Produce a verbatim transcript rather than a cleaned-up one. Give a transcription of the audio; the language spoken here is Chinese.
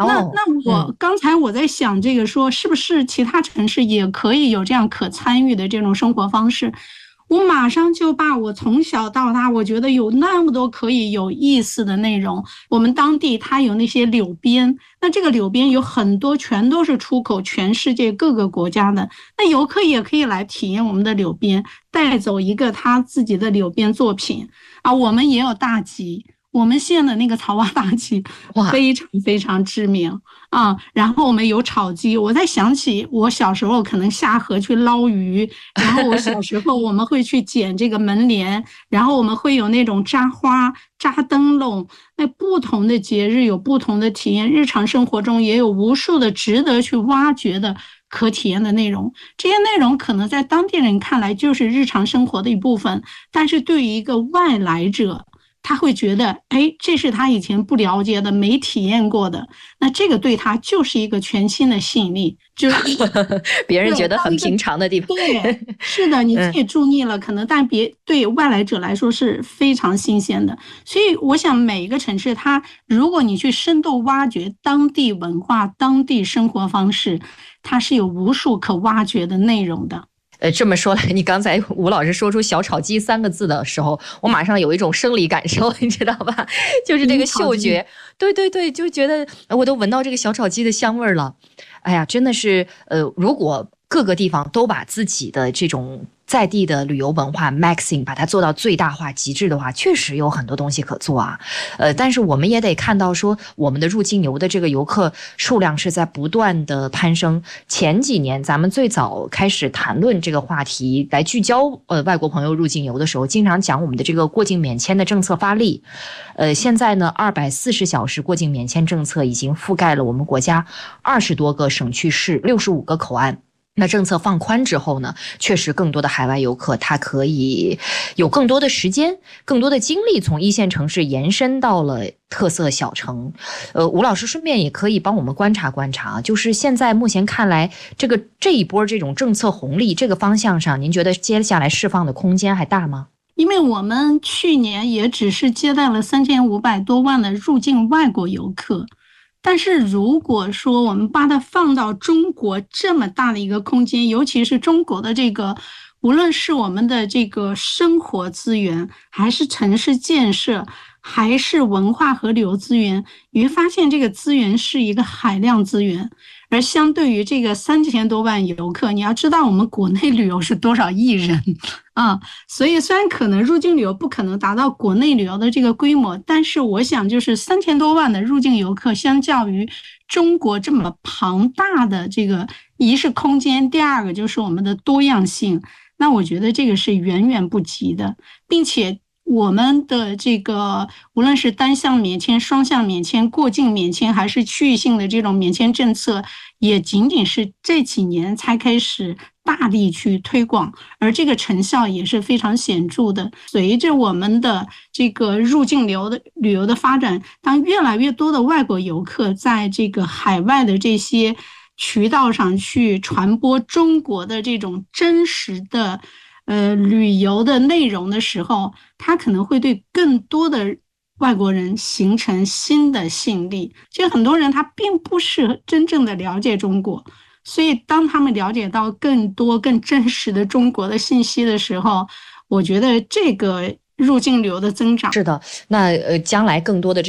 那那我刚才我在想这个说，是不是其他城市也可以有这样可参与的这种生活方式？我马上就把我从小到大，我觉得有那么多可以有意思的内容。我们当地它有那些柳边，那这个柳边有很多全都是出口全世界各个国家的，那游客也可以来体验我们的柳边，带走一个他自己的柳边作品啊。我们也有大集，我们县的那个草蛙大集非常非常知名啊。然后我们有炒鸡，我在想起我小时候可能下河去捞鱼，然后我小时候我们会去捡这个门帘，然后我们会有那种扎花、扎灯笼。那不同的节日有不同的体验，日常生活中也有无数的值得去挖掘的可体验的内容。这些内容可能在当地人看来就是日常生活的一部分，但是对于一个外来者，他会觉得，哎，这是他以前不了解的、没体验过的，那这个对他就是一个全新的吸引力，就是别人觉得很平常的地方。 对，是的，你自己注意了，可能但别对外来者来说是非常新鲜的。所以我想，每一个城市，它如果你去深度挖掘当地文化、当地生活方式，它是有无数可挖掘的内容的。 呃，这么说来，你刚才吴老师说出小炒鸡三个字的时候，我马上有一种生理感受，你知道吧？就是这个嗅觉，对对对，就觉得我都闻到这个小炒鸡的香味了。哎呀，真的是，呃，如果各个地方都把自己的这种在地的旅游文化 maxing 把它做到最大化极致的话，确实有很多东西可做啊。呃，但是我们也得看到说，我们的入境游的这个游客数量是在不断的攀升。前几年咱们最早开始谈论这个话题来聚焦呃外国朋友入境游的时候，经常讲我们的这个过境免签的政策发力。呃，现在呢，二百四十小时过境免签政策已经覆盖了我们国家二十多个省区市、六十五个口岸。那政策放宽之后呢，确实更多的海外游客他可以有更多的时间、更多的精力从一线城市延伸到了特色小城。呃，吴老师顺便也可以帮我们观察观察，就是现在目前看来，这个这一波这种政策红利这个方向上，您觉得接下来释放的空间还大吗？ 因为我们去年也只是接待了三千五百多万的入境外国游客。但是如果说我们把它放到中国这么大的一个空间，尤其是中国的这个，无论是我们的这个生活资源，还是城市建设，还是文化和旅游资源，你会发现这个资源是一个海量资源。而相对于这个三千多万游客，你要知道我们国内旅游是多少亿人啊，所以虽然可能入境旅游不可能达到国内旅游的这个规模，但是我想就是三千多万的入境游客，相较于中国这么庞大的这个，一是空间，第二个就是我们的多样性，那我觉得这个是远远不及的，并且我们的这个无论是单向免签、双向免签、过境免签，还是区域性的这种免签政策，也仅仅是这几年才开始大力去推广，而这个成效也是非常显著的。随着我们的这个入境流的旅游的发展，当越来越多的外国游客在这个海外的这些渠道上去传播中国的这种真实的呃，旅游的内容的时候，它可能会对更多的外国人形成新的吸引力。其实很多人他并不是真正的了解中国，所以当他们了解到更多更真实的中国的信息的时候，我觉得这个入境旅游的增长是的，那呃，将来更多的这